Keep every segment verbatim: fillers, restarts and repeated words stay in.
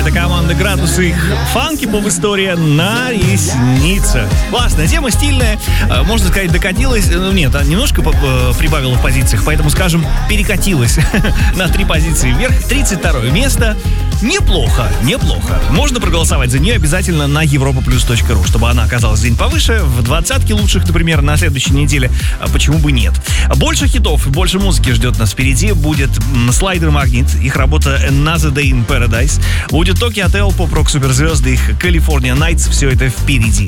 Это команда «Градус» и их фанки поп-история на реснице. Классная тема, стильная. Можно сказать, докатилась. Ну нет, немножко прибавила в позициях, поэтому, скажем, перекатилась на три позиции вверх. тридцать второе место. Неплохо, неплохо. Можно проголосовать за нее обязательно на европа плюс точка ру, чтобы она оказалась день повыше, в двадцатке лучших, например, на следующей неделе. Почему бы нет? Больше хитов, больше музыки ждет нас впереди. Будет Слайдер Магнит, их работа Another Day in Paradise. Будет Tokyo Hotel, поп-рок суперзвезды, их California Nights. Все это впереди.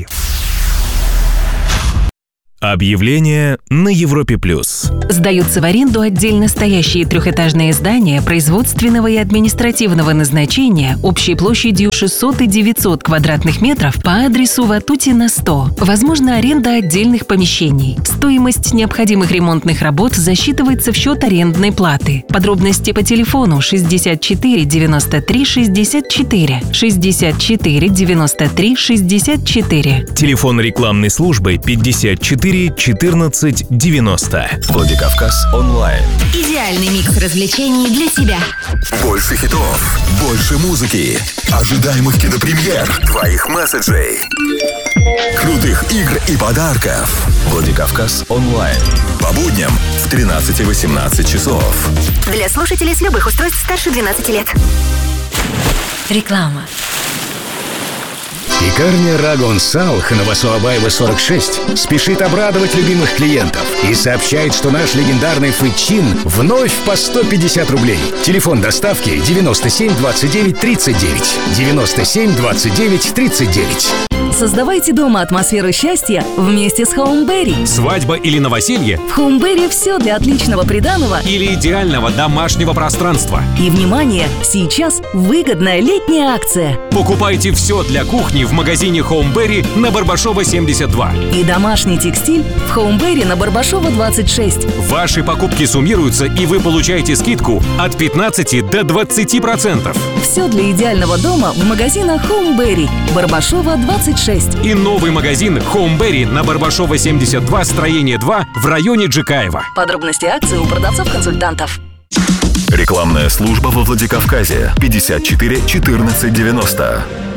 Объявление на Европе плюс. Сдаются в аренду отдельно стоящие трехэтажные здания производственного и административного назначения общей площадью шестьсот и девятьсот квадратных метров по адресу Ватутина сто. Возможна аренда отдельных помещений. Стоимость необходимых ремонтных работ засчитывается в счет арендной платы. Подробности по телефону шестьдесят четыре девяносто три шестьдесят четыре, шестьдесят четыре девяносто три шестьдесят четыре. Телефон рекламной службы пятьдесят четыре четырнадцать девяносто. Владикавказ онлайн. Идеальный микс развлечений для тебя. Больше хитов, больше музыки, ожидаемых кинопремьер, твоих месседжей, крутых игр и подарков. Владикавказ онлайн. По будням в тринадцать-восемнадцать часов. Для слушателей с любых устройств старше двенадцати лет. Реклама. Пекарня Рагон Салх на Басуабаева сорок шесть спешит обрадовать любимых клиентов и сообщает, что наш легендарный фычин вновь по сто пятьдесят рублей. Телефон доставки девяносто семь двадцать девять тридцать девять. девяносто семь двадцать девять тридцать девять. Создавайте дома атмосферу счастья вместе с Хоумберри. Свадьба или новоселье? В Хоумберри все для отличного приданого или идеального домашнего пространства. И, внимание, сейчас выгодная летняя акция. Покупайте все для кухни в магазине Хоумберри на Барбашова семьдесят два. И домашний текстиль в Хоумберри на Барбашова двадцать шесть. Ваши покупки суммируются, и вы получаете скидку от пятнадцати до двадцати процентов. Все для идеального дома в магазинах Хоумберри, Барбашова двадцать шесть. И новый магазин Хоумберри на Барбашова семьдесят два, строение два в районе Джикаева. Подробности акции у продавцов-консультантов. Рекламная служба во Владикавказе пятьдесят четыре четырнадцать девяносто.